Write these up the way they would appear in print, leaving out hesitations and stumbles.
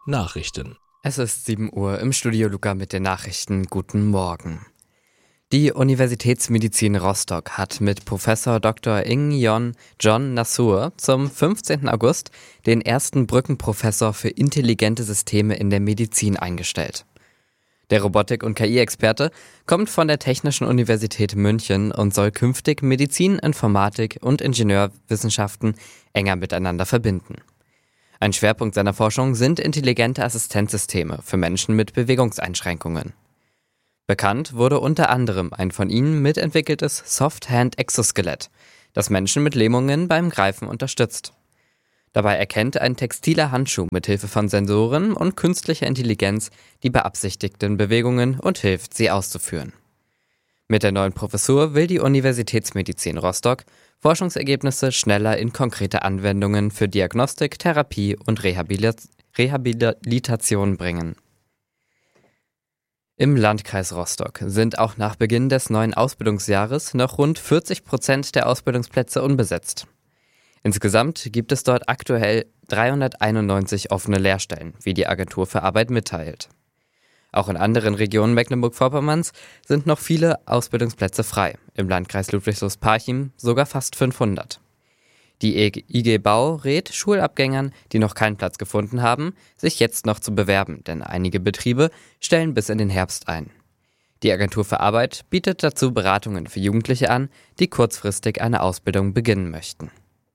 Nachrichten. Es ist 7 Uhr im Studio Luca mit den Nachrichten. Guten Morgen. Die Universitätsmedizin Rostock hat mit Professor Dr. Ing-Jon John Nassour zum 15. August den ersten Brückenprofessor für intelligente Systeme in der Medizin eingestellt. Der Robotik- und KI-Experte kommt von der Technischen Universität München und soll künftig Medizin, Informatik und Ingenieurwissenschaften enger miteinander verbinden. Ein Schwerpunkt seiner Forschung sind intelligente Assistenzsysteme für Menschen mit Bewegungseinschränkungen. Bekannt wurde unter anderem ein von ihnen mitentwickeltes Soft-Hand-Exoskelett, das Menschen mit Lähmungen beim Greifen unterstützt. Dabei erkennt ein textiler Handschuh mit Hilfe von Sensoren und künstlicher Intelligenz die beabsichtigten Bewegungen und hilft, sie auszuführen. Mit der neuen Professur will die Universitätsmedizin Rostock Forschungsergebnisse schneller in konkrete Anwendungen für Diagnostik, Therapie und Rehabilitation bringen. Im Landkreis Rostock sind auch nach Beginn des neuen Ausbildungsjahres noch rund 40% der Ausbildungsplätze unbesetzt. Insgesamt gibt es dort aktuell 391 offene Lehrstellen, wie die Agentur für Arbeit mitteilt. Auch in anderen Regionen Mecklenburg-Vorpommerns sind noch viele Ausbildungsplätze frei, im Landkreis Ludwigslust-Parchim sogar fast 500. Die IG Bau rät Schulabgängern, die noch keinen Platz gefunden haben, sich jetzt noch zu bewerben, denn einige Betriebe stellen bis in den Herbst ein. Die Agentur für Arbeit bietet dazu Beratungen für Jugendliche an, die kurzfristig eine Ausbildung beginnen möchten.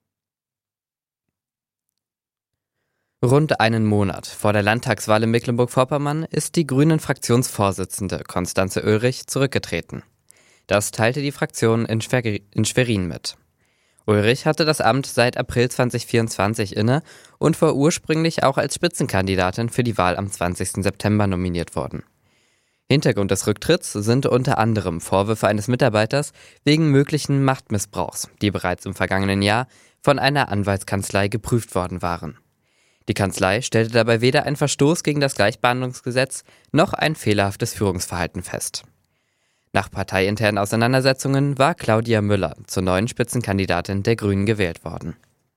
Rund einen Monat vor der Landtagswahl in Mecklenburg-Vorpommern ist die Grünen-Fraktionsvorsitzende Constanze Ulrich zurückgetreten. Das teilte die Fraktion in Schwerin mit. Ulrich hatte das Amt seit April 2024 inne und war ursprünglich auch als Spitzenkandidatin für die Wahl am 20. September nominiert worden. Hintergrund des Rücktritts sind unter anderem Vorwürfe eines Mitarbeiters wegen möglichen Machtmissbrauchs, die bereits im vergangenen Jahr von einer Anwaltskanzlei geprüft worden waren. Die Kanzlei stellte dabei weder einen Verstoß gegen das Gleichbehandlungsgesetz noch ein fehlerhaftes Führungsverhalten fest. Nach parteiinternen Auseinandersetzungen war Claudia Müller zur neuen Spitzenkandidatin der Grünen gewählt worden.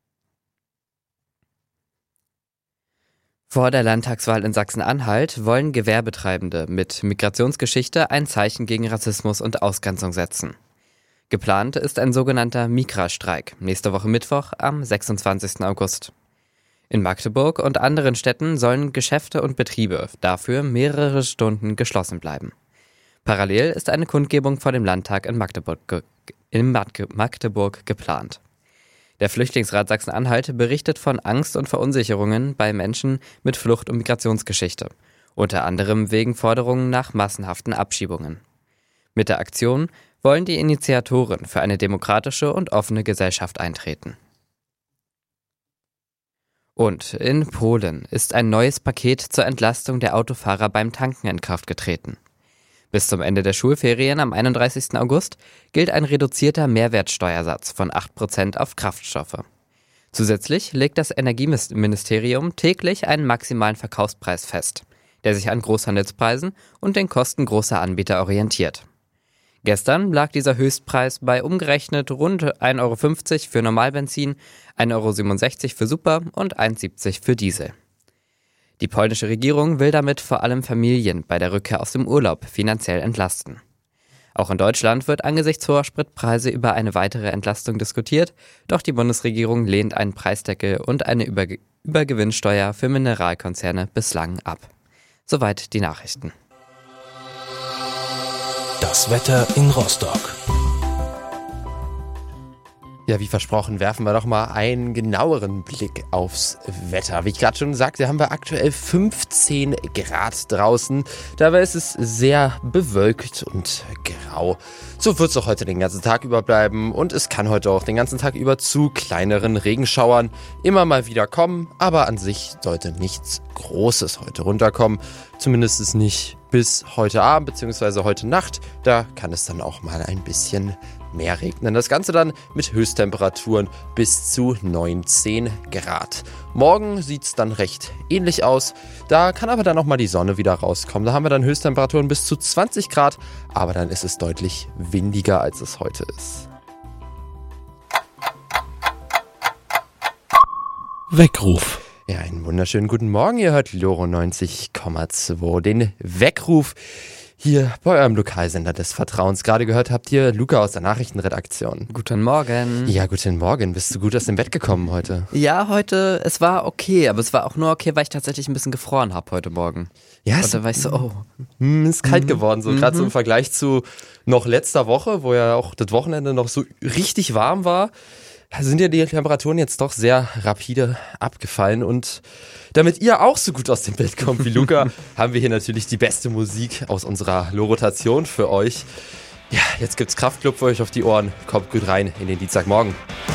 Vor der Landtagswahl in Sachsen-Anhalt wollen Gewerbetreibende mit Migrationsgeschichte ein Zeichen gegen Rassismus und Ausgrenzung setzen. Geplant ist ein sogenannter Migra-Streik nächste Woche Mittwoch am 26. August. In Magdeburg und anderen Städten sollen Geschäfte und Betriebe dafür mehrere Stunden geschlossen bleiben. Parallel ist eine Kundgebung vor dem Landtag in Magdeburg geplant. Der Flüchtlingsrat Sachsen-Anhalt berichtet von Angst und Verunsicherungen bei Menschen mit Flucht- und Migrationsgeschichte, unter anderem wegen Forderungen nach massenhaften Abschiebungen. Mit der Aktion wollen die Initiatoren für eine demokratische und offene Gesellschaft eintreten. Und in Polen ist ein neues Paket zur Entlastung der Autofahrer beim Tanken in Kraft getreten. Bis zum Ende der Schulferien am 31. August gilt ein reduzierter Mehrwertsteuersatz von 8% auf Kraftstoffe. Zusätzlich legt das Energieministerium täglich einen maximalen Verkaufspreis fest, der sich an Großhandelspreisen und den Kosten großer Anbieter orientiert. Gestern lag dieser Höchstpreis bei umgerechnet rund 1,50 Euro für Normalbenzin, 1,67 Euro für Super und 1,70 Euro für Diesel. Die polnische Regierung will damit vor allem Familien bei der Rückkehr aus dem Urlaub finanziell entlasten. Auch in Deutschland wird angesichts hoher Spritpreise über eine weitere Entlastung diskutiert, doch die Bundesregierung lehnt einen Preisdeckel und eine Übergewinnsteuer für Mineralkonzerne bislang ab. Soweit die Nachrichten. Das Wetter in Rostock. Ja, wie versprochen, werfen wir doch mal einen genaueren Blick aufs Wetter. Wie ich gerade schon sagte, haben wir aktuell 15 Grad draußen. Dabei ist es sehr bewölkt und grau. So wird es auch heute den ganzen Tag über bleiben und es kann heute auch den ganzen Tag über zu kleineren Regenschauern immer mal wieder kommen. Aber an sich sollte nichts Großes heute runterkommen. Zumindest ist nicht bis heute Abend bzw. heute Nacht. Da kann es dann auch mal ein bisschen mehr regnen. Das Ganze dann mit Höchsttemperaturen bis zu 19 Grad. Morgen sieht es dann recht ähnlich aus. Da kann aber dann auch mal die Sonne wieder rauskommen. Da haben wir dann Höchsttemperaturen bis zu 20 Grad, aber dann ist es deutlich windiger, als es heute ist. Weckruf. Ja, einen wunderschönen guten Morgen. Ihr hört Loro 90,2, den Weckruf hier bei eurem Lokalsender des Vertrauens. Gerade gehört habt ihr Luca aus der Nachrichtenredaktion. Guten Morgen. Ja, guten Morgen. Bist du gut aus dem Bett gekommen heute? Ja, heute, es war okay, aber es war auch nur okay, weil ich tatsächlich ein bisschen gefroren habe heute Morgen. Ja, Und da war ich so, ist kalt geworden, so gerade so im Vergleich zu noch letzter Woche, wo ja auch das Wochenende noch so richtig warm war. Sind ja die Temperaturen jetzt doch sehr rapide abgefallen und damit ihr auch so gut aus dem Bett kommt wie Luca, haben wir hier natürlich die beste Musik aus unserer Lorotation für euch. Ja, jetzt gibt's Kraftclub für euch auf die Ohren. Kommt gut rein in den Dienstagmorgen.